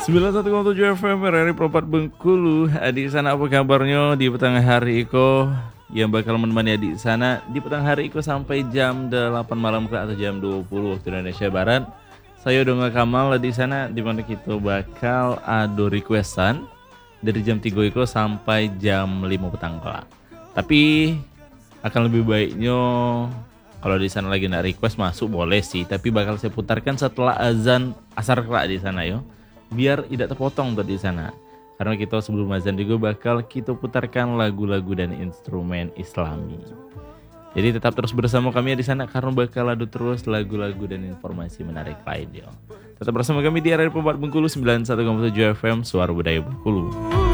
91,7 FM RRI Propat Bengkulu. Adik sana apa kabarnya di petang hari Iko yang bakal menemani adik sana di petang hari Iko sampai jam 8 malam atau jam 20 waktu Indonesia Barat. Saya Donga Kamal di sana di mana kita bakal ado requestan dari jam 3 Iko sampai jam 5 petang kelak. Tapi akan lebih baiknya kalau di sana lagi nak request masuk boleh sih, tapi bakal saya putarkan setelah azan asar kelak di sana yo. Biar tidak terpotong tuh di sana. Karena kita sebelum azan juga bakal kita putarkan lagu-lagu dan instrumen Islami. Jadi tetap terus bersama kami di sana karena bakal ada terus lagu-lagu dan informasi menarik lain yo. Tetap bersama kami di RRI Propat Bengkulu 91,7 FM Suara Budaya Bengkulu.